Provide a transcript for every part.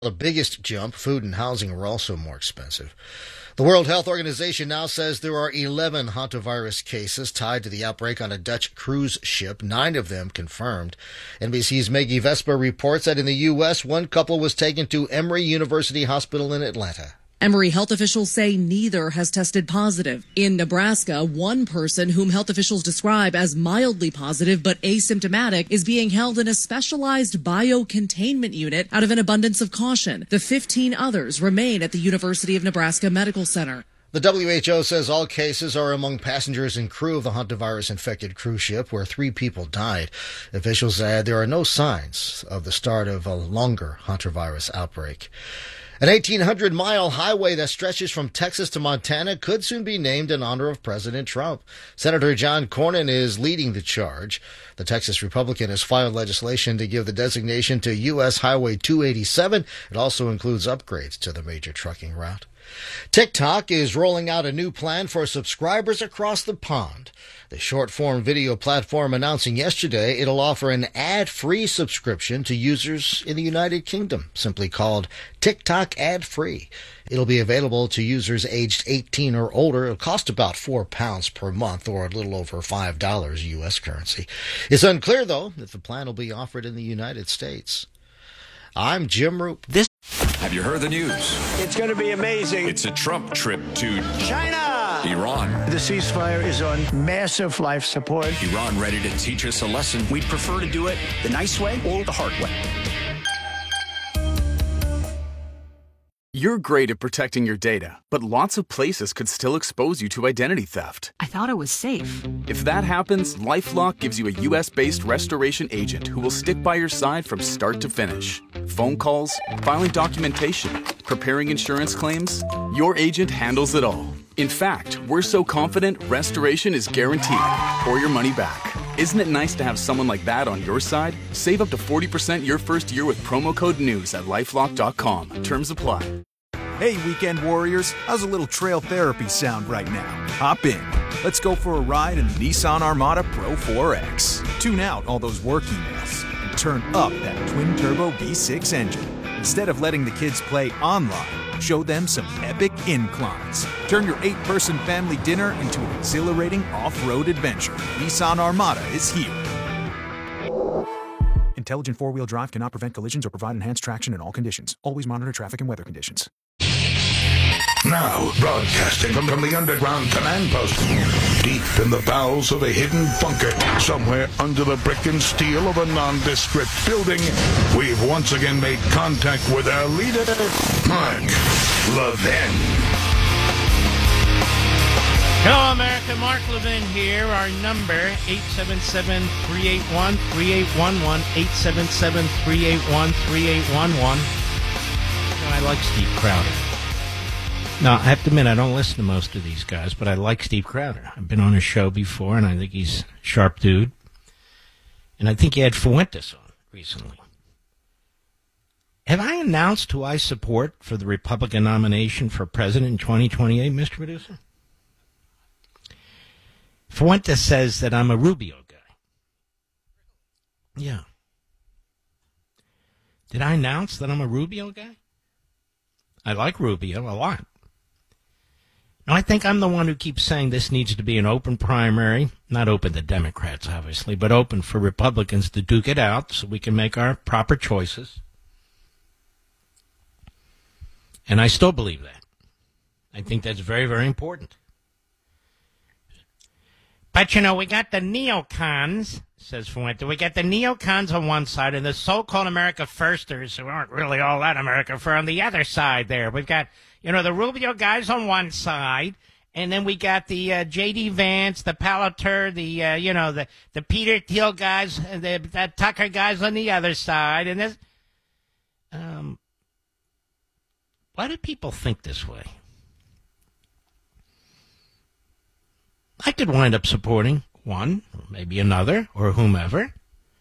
The biggest jump, food and housing were also more expensive. The World Health Organization now says there are 11 hantavirus cases tied to the outbreak on a Dutch cruise ship, 9 of them confirmed. NBC's Maggie Vespa reports that in the U.S., one couple was taken to Emory University Hospital in Atlanta. Emory health officials say neither has tested positive. In Nebraska, one person whom health officials describe as mildly positive but asymptomatic is being held in a specialized biocontainment unit out of an abundance of caution. The 15 others remain at the University of Nebraska Medical Center. The WHO says all cases are among passengers and crew of the hantavirus-infected cruise ship, where 3 people died. Officials add there are no signs of the start of a longer hantavirus outbreak. An 1,800-mile highway that stretches from Texas to Montana could soon be named in honor of President Trump. Senator John Cornyn is leading the charge. The Texas Republican has filed legislation to give the designation to U.S. Highway 287. It also includes upgrades to the major trucking route. TikTok is rolling out a new plan for subscribers across the pond. The short-form video platform announcing yesterday it'll offer an ad-free subscription to users in the United Kingdom, simply called TikTok Ad-Free. It'll be available to users aged 18 or older. It'll cost about £4 per month, or a little over $5 U.S. currency. It's unclear, though, if the plan will be offered in the United States. I'm Jim Roop. Have you heard the news? It's going to be amazing. It's a Trump trip to China. Iran. The ceasefire is on massive life support. Iran ready to teach us a lesson. We'd prefer to do it the nice way or the hard way. You're great at protecting your data, but lots of places could still expose you to identity theft. I thought it was safe. If that happens, LifeLock gives you a U.S.-based restoration agent who will stick by your side from start to finish. Phone calls, filing documentation, preparing insurance claims, your agent handles it all. In fact, we're so confident restoration is guaranteed or your money back. Isn't it nice to have someone like that on your side? Save up to 40% your first year with promo code NEWS at LifeLock.com. Terms apply. Hey, weekend warriors, how's a little trail therapy sound right now? Hop in. Let's go for a ride in the Nissan Armada Pro 4X. Tune out all those work emails and turn up that twin-turbo V6 engine. Instead of letting the kids play online, show them some epic inclines. Turn your 8-person family dinner into an exhilarating off-road adventure. Nissan Armada is here. Intelligent four-wheel drive cannot prevent collisions or provide enhanced traction in all conditions. Always monitor traffic and weather conditions. Now, broadcasting from the underground command post, deep in the bowels of a hidden bunker, somewhere under the brick and steel of a nondescript building, we've once again made contact with our leader, Mark Levin. Hello, America. Mark Levin here. Our number, 877-381-3811, 877-381-3811. I like Steve Crowder. Now, I have to admit, I don't listen to most of these guys, but I like Steve Crowder. I've been on his show before, and I think he's a sharp dude. And I think he had Fuentes on recently. Have I announced who I support for the Republican nomination for president in 2028, Mr. Producer? Fuentes says that I'm a Rubio guy. Yeah. Did I announce that I'm a Rubio guy? I like Rubio a lot. Now, I think I'm the one who keeps saying this needs to be an open primary, not open to Democrats, obviously, but open for Republicans to duke it out so we can make our proper choices. And I still believe that. I think that's very, very important. But, you know, we got the neocons, says Fuente. We got the neocons on one side and the so-called America Firsters, who aren't really all that America First, on the other side there. We've got, you know, the Rubio guys on one side, and then we got the J.D. Vance, the Palantir, the Peter Thiel guys, the Tucker guys on the other side. And this, why do people think this way? I could wind up supporting one, or maybe another, or whomever.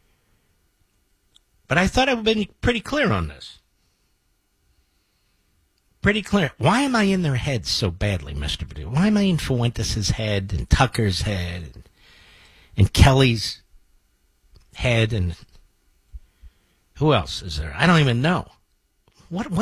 But I thought I've been pretty clear on this. Pretty clear. Why am I in their heads so badly, Mr. Perdue? Why am I in Fuentes' head and Tucker's head and Kelly's head and who else is there? I don't even know. What